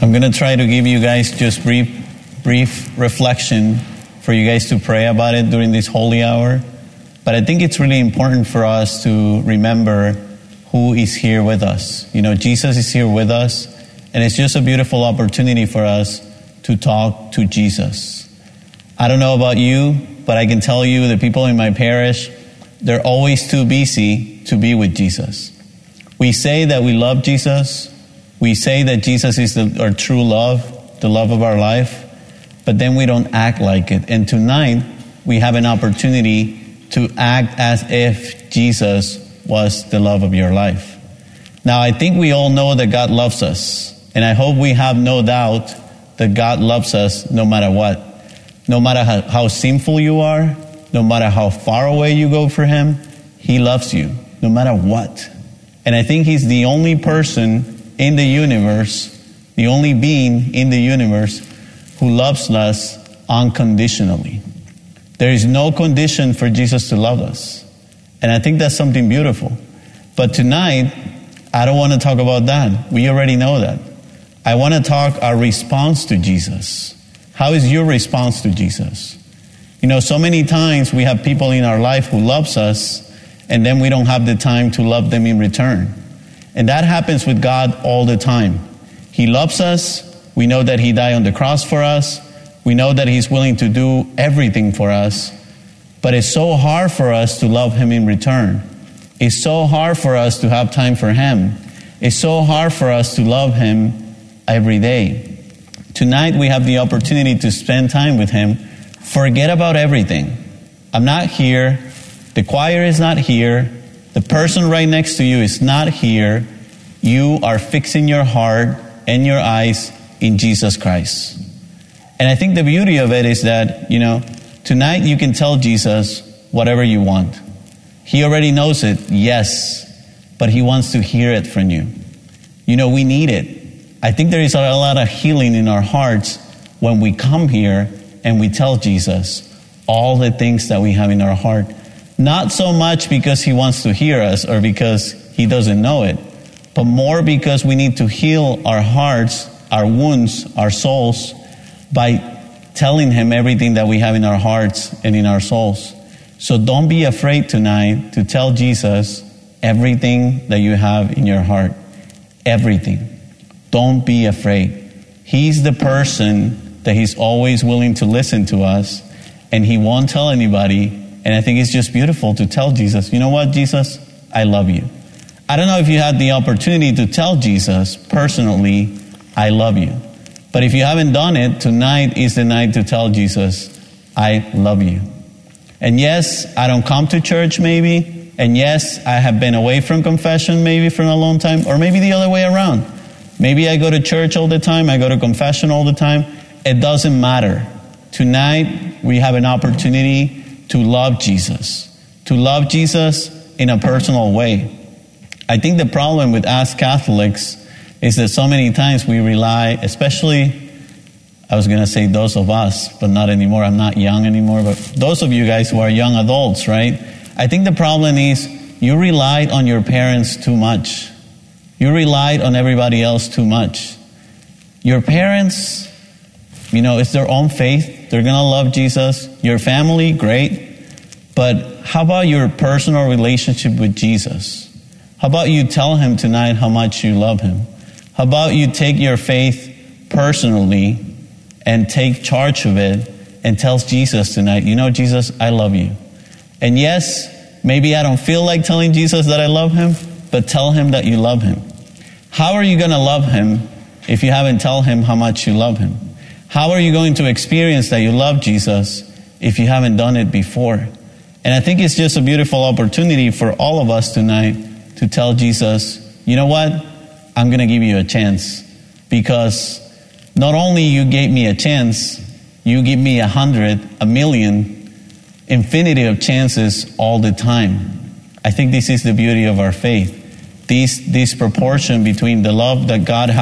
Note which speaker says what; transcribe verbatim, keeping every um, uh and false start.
Speaker 1: I'm going to try to give you guys just brief, brief reflection for you guys to pray about it during this holy hour. But I think it's really important for us to remember who is here with us. You know, Jesus is here with us, and it's just a beautiful opportunity for us to talk to Jesus. I don't know about you, but I can tell you the people in my parish, they're always too busy to be with Jesus. We say that we love Jesus. We say that Jesus is the, our true love, the love of our life, but then we don't act like it. And tonight, we have an opportunity to act as if Jesus was the love of your life. Now, I think we all know that God loves us, and I hope we have no doubt that God loves us no matter what. No matter how, how sinful you are, no matter how far away you go for Him, He loves you, no matter what. And I think He's the only person in the universe, the only being in the universe who loves us unconditionally. There is no condition for Jesus to love us. And I think that's something beautiful. But tonight, I don't want to talk about that. We already know that. I want to talk our response to Jesus. How is your response to Jesus? You know, so many times we have people in our life who loves us, and then we don't have the time to love them in return. And that happens with God all the time. He loves us. We know that He died on the cross for us. We know that He's willing to do everything for us. But it's so hard for us to love Him in return. It's so hard for us to have time for Him. It's so hard for us to love Him every day. Tonight we have the opportunity to spend time with Him. Forget about everything. I'm not here. The choir is not here. The person right next to you is not here. You are fixing your heart and your eyes in Jesus Christ. And I think the beauty of it is that, you know, tonight you can tell Jesus whatever you want. He already knows it, yes, but He wants to hear it from you. You know, we need it. I think there is a lot of healing in our hearts when we come here and we tell Jesus all the things that we have in our heart. Not so much because He wants to hear us or because He doesn't know it, but more because we need to heal our hearts, our wounds, our souls, by telling Him everything that we have in our hearts and in our souls. So don't be afraid tonight to tell Jesus everything that you have in your heart. Everything. Don't be afraid. He's the person that He's always willing to listen to us, and He won't tell anybody. And I think it's just beautiful to tell Jesus, you know what, Jesus, I love you. I don't know if you had the opportunity to tell Jesus personally, I love you. But if you haven't done it, tonight is the night to tell Jesus, I love you. And yes, I don't come to church maybe. And yes, I have been away from confession maybe for a long time. Or maybe the other way around. Maybe I go to church all the time. I go to confession all the time. It doesn't matter. Tonight, we have an opportunity to love Jesus. To love Jesus in a personal way. I think the problem with us Catholics is that so many times we rely, especially, I was going to say those of us, but not anymore. I'm not young anymore, but those of you guys who are young adults, right? I think the problem is you relied on your parents too much. You relied on everybody else too much. Your parents, you know, it's their own faith. They're going to love Jesus. Your family, great. But how about your personal relationship with Jesus? How about you tell Him tonight how much you love Him? How about you take your faith personally and take charge of it and tell Jesus tonight, you know, Jesus, I love you. And yes, maybe I don't feel like telling Jesus that I love Him, but tell Him that you love Him. How are you going to love Him if you haven't told Him how much you love Him? How are you going to experience that you love Jesus if you haven't done it before? And I think it's just a beautiful opportunity for all of us tonight to tell Jesus, you know what? I'm going to give you a chance, because not only you gave me a chance, you give me a hundred, a million, infinity of chances all the time. I think this is the beauty of our faith. This, this proportion between the love that God has